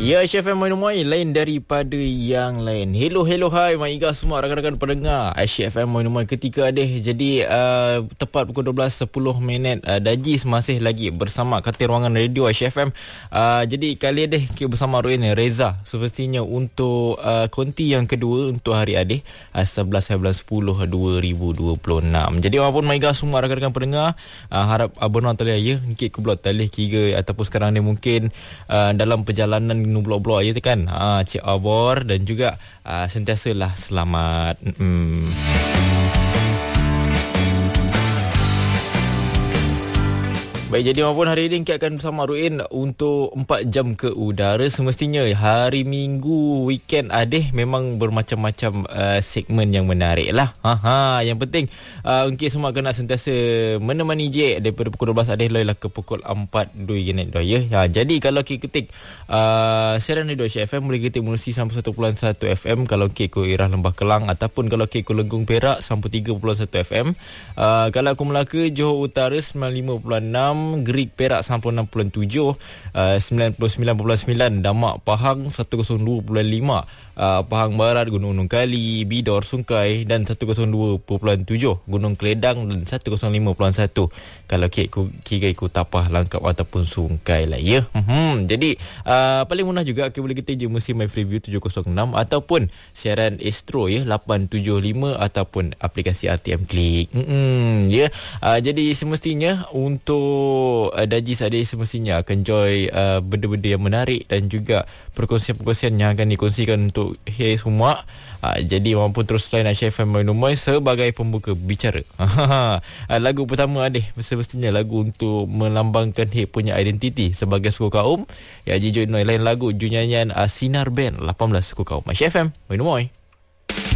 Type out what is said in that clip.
Ya, HFM Moin lain daripada yang lain. Hello, hai Maiga semua rakan-rakan pendengar HFM Moin ketika adeh. Jadi tepat pukul 12.10 Dajis masih lagi bersama Katil Ruangan Radio HFM. Jadi kali adeh kita bersama Ruin Reza. Semestinya untuk konti yang kedua untuk hari adeh 11/10/2026. Jadi walaupun Maiga semua rakan-rakan pendengar, harap abang taliah ya, ngikit ke blok talih kira ataupun sekarang ni mungkin dalam perjalanan blok-blok ya kan, Cik Abor dan juga sentiasalah selamat. Baik, jadi maupun hari ini kita akan bersama Ruin untuk 4 jam ke udara. Semestinya hari Minggu, weekend adeh memang bermacam-macam segmen yang menarik lah. Yang penting mungkin semua kena sentiasa menemani je daripada pukul 12 adeh lah ke pukul 4 2 ya. Jadi kalau kita ketik siaran Radio HFM, boleh ketik menerusi sampai 1.1 FM kalau ke Irah Lembah Kelang, ataupun kalau ke Lenggong Perak sampai 3.1 FM. Kalau aku Melaka Johor Utara 95.6, Gerik Perak 96.7, 99.9 Damak Pahang 102.5, Pahang Barat Gunung Kali, Bidor Sungai dan 102.7, Gunung Keledang dan 105.1 kalau kira ikut Tapah Langkap ataupun Sungai lah ya. Jadi paling mudah juga boleh kita je musim My Freeview 706 ataupun siaran Astro ya 875 ataupun aplikasi RTM Klik. Ya. Jadi semestinya untuk Dajis adik semestinya akan enjoy benda-benda yang menarik dan juga perkongsian-perkongsian yang akan dikongsikan untuk semua. Jadi maupun terus lain HFM Moin sebagai pembuka bicara. Lagu pertama adik semestinya lagu untuk melambangkan punya identiti sebagai suku kaum. Ya, jujur lain lagu nyanyian Sinar Band 18 suku kaum HFM Moin.